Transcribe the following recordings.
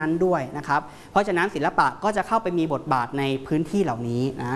นั้นด้วยนะครับเพราะฉะนั้นศิลปะก็จะเข้าไปมีบทบาทในพื้นที่เหล่านี้นะ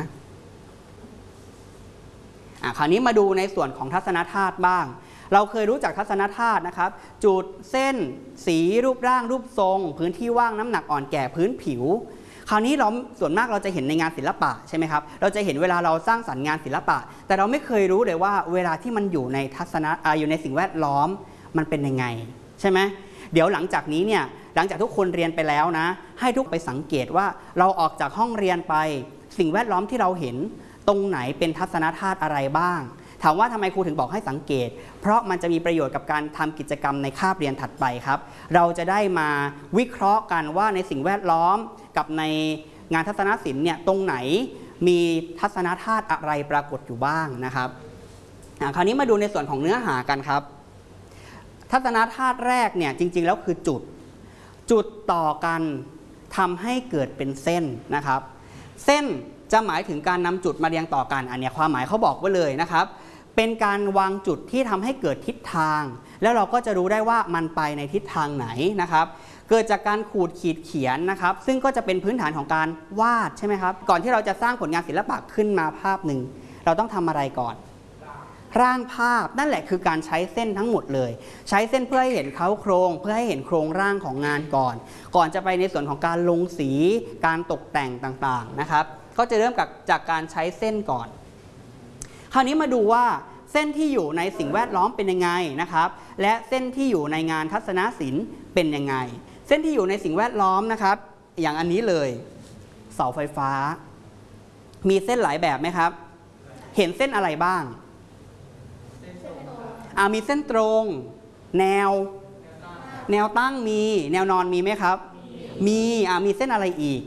คราวนี้มาดูในส่วนของทัศนธาตุบ้างเราเคยรู้จักทัศนธาตุนะครับจุดเส้นสีรูปร่างรูปทรงพื้นที่ว่างน้ำหนักอ่อนแก่พื้นผิวคราวนี้เราส่วนมากเราจะเห็นในงานศิลปะใช่ไหมครับเราจะเห็นเวลาเราสร้างสรรค์งานศิลปะแต่เราไม่เคยรู้เลยว่าเวลาที่มันอยู่ในอยู่ในสิ่งแวดล้อมมันเป็นยังไงใช่ไหมเดี๋ยวหลังจากนี้เนี่ยหลังจากทุกคนเรียนไปแล้วนะให้ทุกไปสังเกตว่าเราออกจากห้องเรียนไปสิ่งแวดล้อมที่เราเห็นตรงไหนเป็นทัศนธาตุอะไรบ้างถามว่าทำไมครูถึงบอกให้สังเกตเพราะมันจะมีประโยชน์กับการทำกิจกรรมในคาบเรียนถัดไปครับเราจะได้มาวิเคราะห์กันว่าในสิ่งแวดล้อมกับในงานทัศนศิลป์เนี่ยตรงไหนมีทัศนธาตุอะไรปรากฏอยู่บ้างนะครับคราวนี้มาดูในส่วนของเนื้อหากันครับทัศนธาตุแรกเนี่ยจริงๆแล้วคือจุดต่อกันทำให้เกิดเป็นเส้นนะครับเส้นจะหมายถึงการนำจุดมาเรียงต่อกันอันนี้ความหมายเขาบอกไว้เลยนะครับเป็นการวางจุดที่ทำให้เกิดทิศทางแล้วเราก็จะรู้ได้ว่ามันไปในทิศทางไหนนะครับเกิดจากการขูดขีดเขียนนะครับซึ่งก็จะเป็นพื้นฐานของการวาดใช่ไหมครับก่อนที่เราจะสร้างผลงานศิลปะขึ้นมาภาพหนึ่งเราต้องทำอะไรก่อนร่างภาพนั่นแหละคือการใช้เส้นทั้งหมดเลยใช้เส้นเพื่อให้เห็นเค้าโครงเพื่อให้เห็นโครงร่างของงานก่อนจะไปในส่วนของการลงสีการตกแต่งต่างๆนะครับก็จะเริ่มจากการใช้เส้นก่อนคราวนี้มาดูว่าเส้นที่อยู่ในสิ่งแวดล้อมเป็นยังไงนะครับและเส้นที่อยู่ในงานทัศนศิลป์เป็นยังไงเส้นที่อยู่ในสิ่งแวดล้อมนะครับอย่างอันนี้เลยเสาไฟฟ้ามีเส้นหลายแบบไหมครับเห็นเส้นอะไรบ้างมีเส้นตรงแนวตั้งมีแนวนอนมีไหมครับมีเส้นอะไรอีก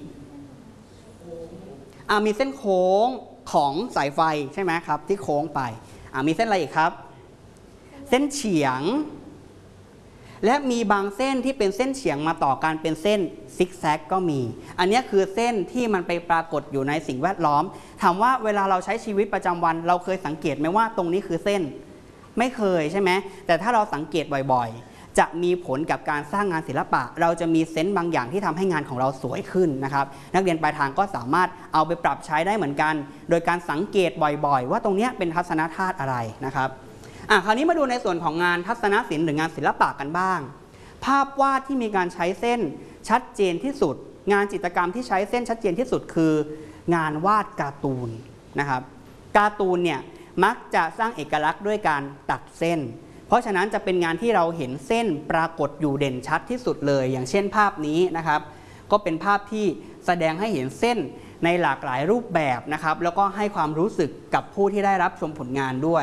มีเส้นโค้งของสายไฟใช่ไหมครับที่โค้งไปมีเส้นอะไรอีกครับเส้นเฉียงและมีบางเส้นที่เป็นเส้นเฉียงมาต่อกันเป็นเส้นซิกแซกก็มีอันนี้คือเส้นที่มันไปปรากฏอยู่ในสิ่งแวดล้อมถามว่าเวลาเราใช้ชีวิตประจำวันเราเคยสังเกตไหมว่าตรงนี้คือเส้นไม่เคยใช่ไหมแต่ถ้าเราสังเกตบ่อยๆจะมีผลกับการสร้างงานศิลปะเราจะมีเซนส์บางอย่างที่ทำให้งานของเราสวยขึ้นนะครับนักเรียนปลายทางก็สามารถเอาไปปรับใช้ได้เหมือนกันโดยการสังเกตบ่อยๆว่าตรงนี้เป็นทัศนธาตุอะไรนะครับคราวนี้มาดูในส่วนของงานทัศนศิลป์หรืองานศิลปะกันบ้างภาพวาดที่มีการใช้เส้นชัดเจนที่สุดงานจิตรกรรมที่ใช้เส้นชัดเจนที่สุดคืองานวาดการ์ตูนนะครับการ์ตูนเนี่ยมักจะสร้างเอกลักษณ์ด้วยการตัดเส้นเพราะฉะนั้นจะเป็นงานที่เราเห็นเส้นปรากฏอยู่เด่นชัดที่สุดเลยอย่างเช่นภาพนี้นะครับก็เป็นภาพที่แสดงให้เห็นเส้นในหลากหลายรูปแบบนะครับแล้วก็ให้ความรู้สึกกับผู้ที่ได้รับชมผลงานด้วย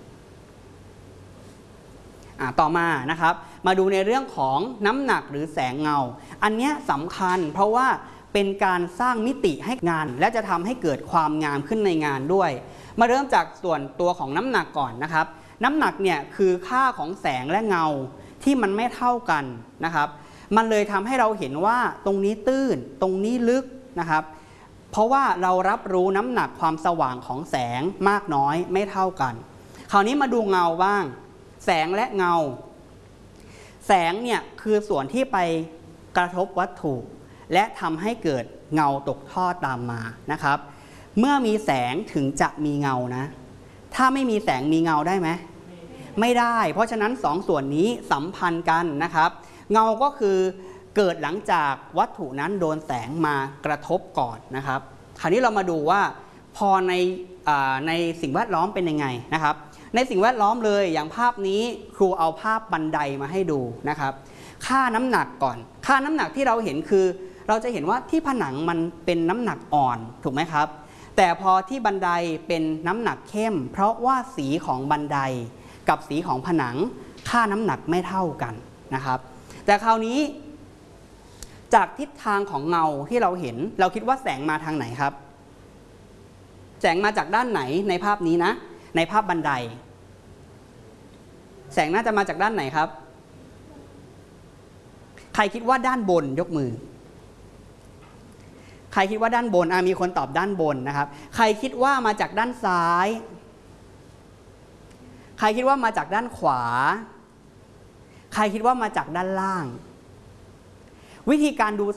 ต่อมานะครับมาดูในเรื่องของน้ำหนักหรือแสงเงาอันนี้สำคัญเพราะว่าเป็นการสร้างมิติให้งานและจะทำให้เกิดความงามขึ้นในงานด้วยมาเริ่มจากส่วนตัวของน้ำหนักก่อนนะครับน้ำหนักเนี่ยคือค่าของแสงและเงาที่มันไม่เท่ากันนะครับมันเลยทำให้เราเห็นว่าตรงนี้ตื้นตรงนี้ลึกนะครับเพราะว่าเรารับรู้น้ำหนักความสว่างของแสงมากน้อยไม่เท่ากันคราวนี้มาดูเงาบ้างแสงและเงาแสงเนี่ยคือส่วนที่ไปกระทบวัตถุและทำให้เกิดเงาตกทอดตามมานะครับเมื่อมีแสงถึงจะมีเงานะถ้าไม่มีแสงมีเงาได้ไหมไม่ได้เพราะฉะนั้นสองส่วนนี้สัมพันธ์กันนะครับเงาก็คือเกิดหลังจากวัตถุนั้นโดนแสงมากระทบก่อนนะครับคราวนี้เรามาดูว่าพอในสิ่งแวดล้อมเป็นยังไงนะครับในสิ่งแวดล้อมเลยอย่างภาพนี้ครูเอาภาพบันไดมาให้ดูนะครับค่าน้ำหนักก่อนค่าน้ำหนักที่เราเห็นคือเราจะเห็นว่าที่ผนังมันเป็นน้ำหนักอ่อนถูกไหมครับแต่พอที่บันไดเป็นน้ำหนักเข้มเพราะว่าสีของบันไดกับสีของผนังค่าน้ำหนักไม่เท่ากันนะครับแต่คราวนี้จากทิศทางของเงาที่เราเห็นเราคิดว่าแสงมาทางไหนครับแสงมาจากด้านไหนในภาพนี้นะในภาพบันไดแสงน่าจะมาจากด้านไหนครับใครคิดว่าด้านบนยกมือใครคิดว่าด้านบนมีคนตอบด้านบนนะครับใครคิดว่ามาจากด้านซ้ายใครคิดว่ามาจากด้านขวาใครคิดว่ามาจากด้านล่างวิธีการดู